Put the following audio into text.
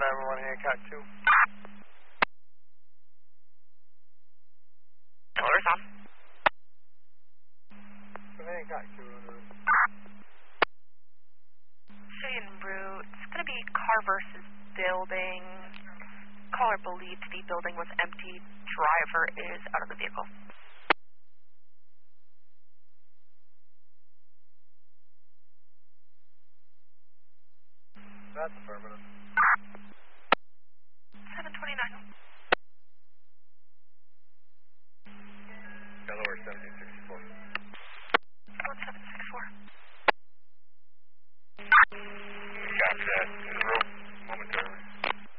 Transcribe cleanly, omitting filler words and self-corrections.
911 Hancock 2. Alert's on. Hancock 2. Cheyenne route. It's going to be car versus building. Caller believed the building was empty. Driver is out of the vehicle. That's affirmative. 729. Delaware 1764. 1764. Copy that.